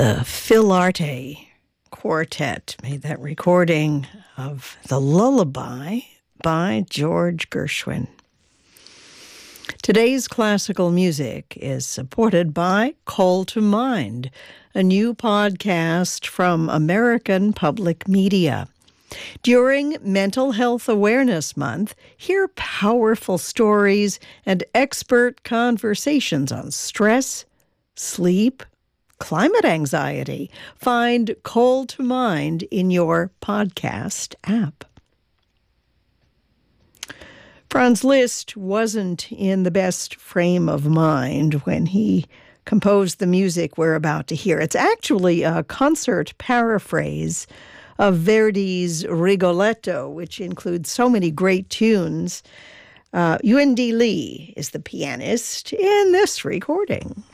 The Phil Arte Quartet made that recording of The Lullaby by George Gershwin. Today's classical music is supported by Call to Mind, a new podcast from American Public Media. During Mental Health Awareness Month, hear powerful stories and expert conversations on stress, sleep, climate anxiety. Find Call to Mind in your podcast app. Franz Liszt wasn't in the best frame of mind when he composed the music we're about to hear. It's actually a concert paraphrase of Verdi's Rigoletto, which includes so many great tunes. Yuan Di Li is the pianist in this recording.